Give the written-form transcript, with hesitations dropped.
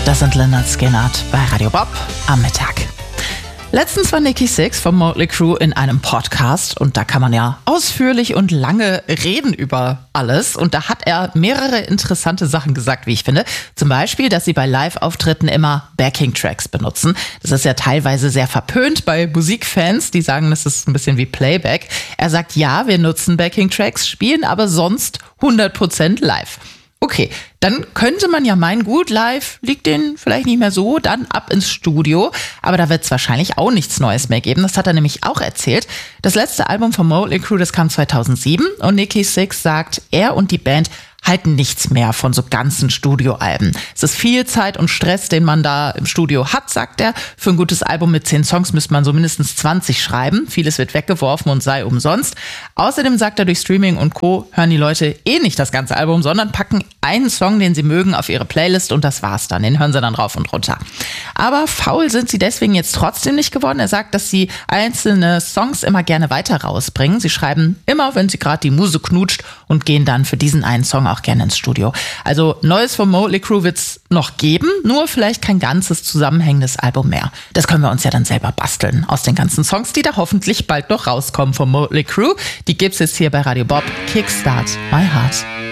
Das sind Lynyrd Skynyrd bei Radio Bob am Mittag. Letztens war Nikki Sixx vom Mötley Crüe in einem Podcast und da kann man ja ausführlich und lange reden über alles. Und da hat er mehrere interessante Sachen gesagt, wie ich finde. Zum Beispiel, dass sie bei Live-Auftritten immer Backing-Tracks benutzen. Das ist ja teilweise sehr verpönt bei Musikfans, die sagen, das ist ein bisschen wie Playback. Er sagt, ja, wir nutzen Backing-Tracks, spielen aber sonst 100% live. Okay, dann könnte man ja meinen, gut, live liegt denen vielleicht nicht mehr so, dann ab ins Studio. Aber da wird es wahrscheinlich auch nichts Neues mehr geben. Das hat er nämlich auch erzählt. Das letzte Album von Mötley Crüe, das kam 2007. Und Nikki Sixx sagt, er und die Band halten nichts mehr von so ganzen Studioalben. Es ist viel Zeit und Stress, den man da im Studio hat, sagt er. Für ein gutes Album mit 10 Songs müsste man so mindestens 20 schreiben. Vieles wird weggeworfen und sei umsonst. Außerdem sagt er, durch Streaming und Co. hören die Leute nicht das ganze Album, sondern packen einen Song, den sie mögen, auf ihre Playlist und das war's dann. Den hören sie dann rauf und runter. Aber faul sind sie deswegen jetzt trotzdem nicht geworden. Er sagt, dass sie einzelne Songs immer gerne weiter rausbringen. Sie schreiben immer, wenn sie gerade die Muse knutscht und gehen dann für diesen einen Song auch gerne ins Studio. Also Neues von Mötley Crüe wird's noch geben, nur vielleicht kein ganzes zusammenhängendes Album mehr. Das können wir uns ja dann selber basteln aus den ganzen Songs, die da hoffentlich bald noch rauskommen von Mötley Crüe. Die gibt's jetzt hier bei Radio Bob. Kickstart My Heart.